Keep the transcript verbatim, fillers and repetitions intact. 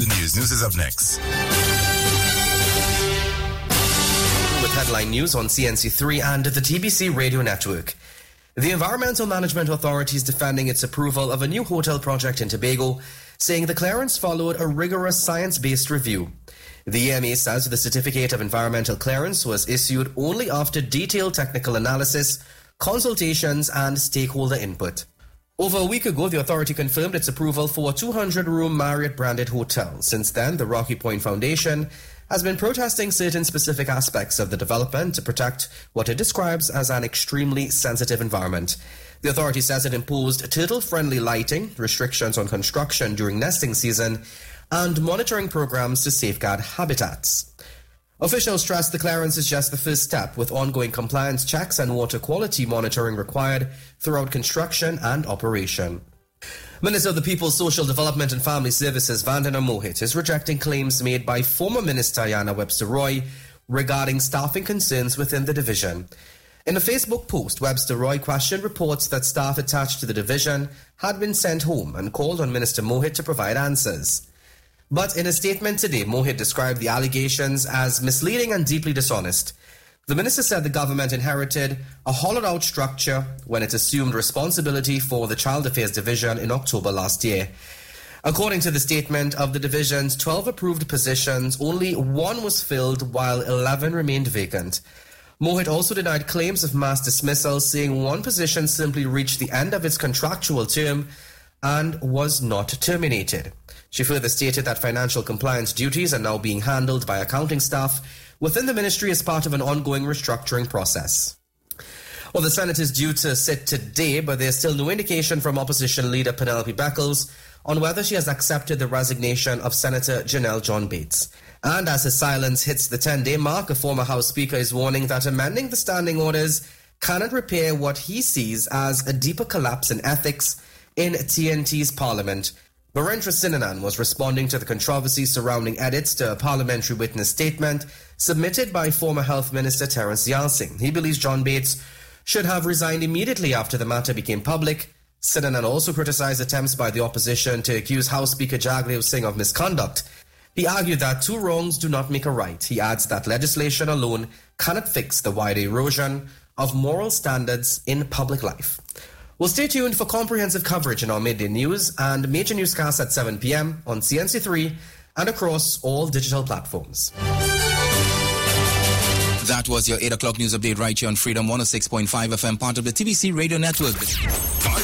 The news. News is up next. With headline news on C N C three and the T B C radio network. The Environmental Management Authority is defending its approval of a new hotel project in Tobago, saying the clearance followed a rigorous science-based review. The E M A says the certificate of environmental clearance was issued only after detailed technical analysis, consultations and stakeholder input. Over a week ago, the authority confirmed its approval for a two hundred room Marriott-branded hotel. Since then, the Rocky Point Foundation has been protesting certain specific aspects of the development to protect what it describes as an extremely sensitive environment. The authority says it imposed turtle-friendly lighting, restrictions on construction during nesting season, and monitoring programs to safeguard habitats. Officials stress the clearance is just the first step, with ongoing compliance checks and water quality monitoring required throughout construction and operation. Minister of the People's Social Development and Family Services Vandana Mohit is rejecting claims made by former Minister Ayanna Webster Roy regarding staffing concerns within the division. In a Facebook post, Webster Roy questioned reports that staff attached to the division had been sent home and called on Minister Mohit to provide answers. But in a statement today, Mohit described the allegations as misleading and deeply dishonest. The minister said the government inherited a hollowed-out structure when it assumed responsibility for the Child Affairs Division in October last year. According to the statement, of the division's twelve approved positions, only one was filled while eleven remained vacant. Mohit also denied claims of mass dismissal, saying one position simply reached the end of its contractual term and was not terminated. She further stated that financial compliance duties are now being handled by accounting staff within the ministry as part of an ongoing restructuring process. Well, the Senate is due to sit today, but there's still no indication from opposition leader Penelope Beckles on whether she has accepted the resignation of Senator Janelle John Bates. And as his silence hits the ten-day mark, a former House Speaker is warning that amending the standing orders cannot repair what he sees as a deeper collapse in ethics in T N T's Parliament. Barendra Sinanan was responding to the controversy surrounding edits to a parliamentary witness statement submitted by former Health Minister Terence Yal Singh. He believes John Bates should have resigned immediately after the matter became public. Sinanan also criticized attempts by the opposition to accuse House Speaker Jagdev Singh of misconduct. He argued that two wrongs do not make a right. He adds that legislation alone cannot fix the wider erosion of moral standards in public life. Well, stay tuned for comprehensive coverage in our midday news and major newscasts at seven p.m. on C N C three and across all digital platforms. That was your eight o'clock news update right here on Freedom one oh six point five F M, part of the T B C radio network.